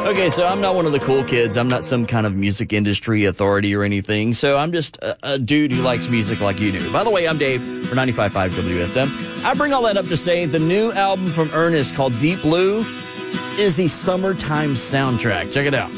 Okay, so I'm not one of the cool kids. I'm not some kind of music industry authority or anything. So I'm just a dude who likes music like you do. By the way, I'm Dave for 95.5 WSM. I bring all that up to say the new album from Ernest called Deep Blue is the summertime soundtrack. Check it out.